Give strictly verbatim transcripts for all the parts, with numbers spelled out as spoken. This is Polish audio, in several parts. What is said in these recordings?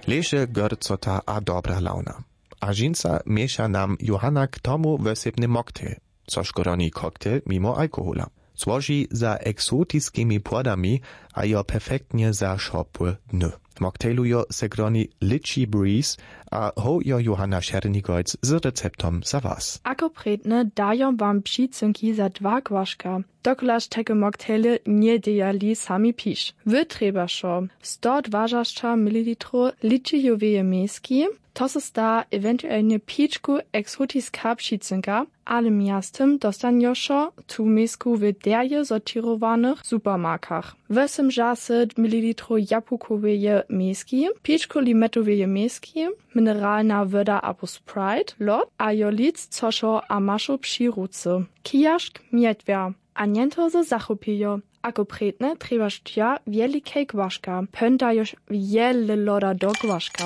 Leše gorcota a dobra launa. A žinca mieša nam Johanna k tomu wysepny mocktail, což koroni koktail mimo alkohola. Złoży za eksotickimi płodami, a jo perfektnie za szopłe dny. W mocktailu jo se groni Litchi Breeze, a ho jo Johanna Schernigolc z receptom za was. Ako predne dają wam pšicynki za dwa głaszka. Dokolaż tego mocktaile nie dejali sami pisz. Wy treba šo sto dwadzieścia mililitrów litchiowej mieski, to se sta ewentualnie piczku eksotiska pšicynka, ale miastem dostanjoszo tu miesku w derje sortirowanych supermarkach. osiemdziesiąt mililitrów jabłkowej mieski, piczku limetowej mieski, mineralna woda albo Sprite, lod, a jolic coszo a maszo przy ruce. Kijaszk miedwia, a niento ze zachopijo. Ako predne trebaš tja wielkie głaszka, pęta już wiele loda do głaszka.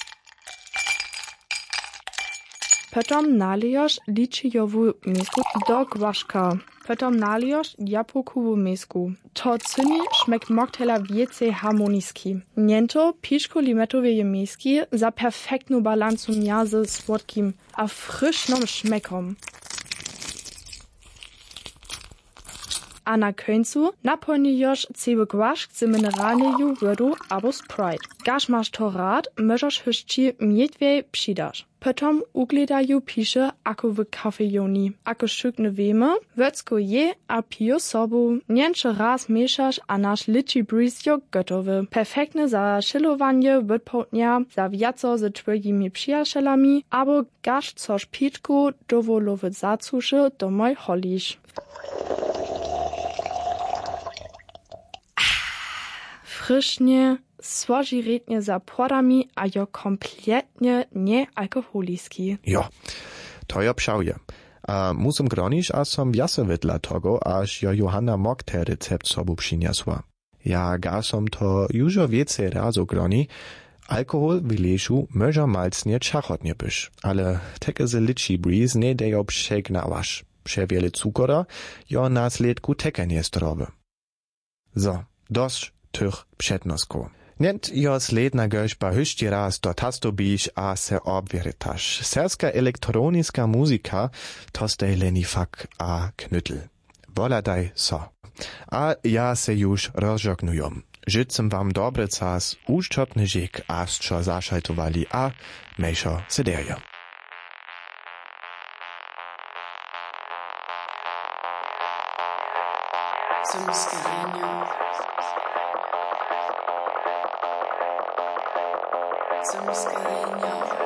Potom nalijoš ličijovu misku do głaszka. Potom nalijoš jabłkovu misku. To cyni šmek mocktaila wiece harmoniski. Niento piszko limetowej miski za perfektnu balansu między słodkim a frischnym szmekom. A na końcu napełnijoš cały głaszk z mineralną wodą albo Sprite. Gaż masz to rad, możesz jeszcze miedwie przydasz. Potom ugledaju pisze ako w kafejoni. Ako szykne wiemy, wecko je a piju sobu. Niencze raz mieszasz, a nasz Litchi Breeze jo gotowy. Perfektne za szylowanie wypołdnia, za wiaco ze twoimi przyjacielami, albo gaż coś piczku dowolowy zacuszy domoj holisz. Frischnie, słodzirednie za płodami, a jo kompletnie niealkoholiski. Jo, to jo pšauje. A musím groniš, a som vjasowy dla tego, aż jo Johanna mocktail recept sobu przyniosła. Ja ga som to jużo wiece razu groni, alkohol w leszu może malcnie czachotnie byś, ale teke ze Litchi Breeze nie dejo przegnałaś. Przewiele cukora, jo na sledku teke nie zdrowe. So, dość tych przednosków. Nient jo sledna gośba hyszcie raz do tastobisz a se obwierytasz. Serska elektroniska muzika to stejleni fak a knüttel. Woladaj so. A ja se już rozżognujom. Życzę wam dobry czas, uszczotny żyk, aż zaszaltowali, a mejszo sederja. Zum Scarinho.